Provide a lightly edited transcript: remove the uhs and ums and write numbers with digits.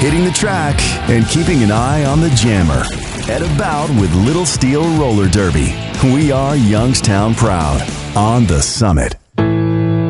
hitting the track and keeping an eye on the jammer. At About with Little Steel Roller Derby. We are Youngstown proud on the Summit.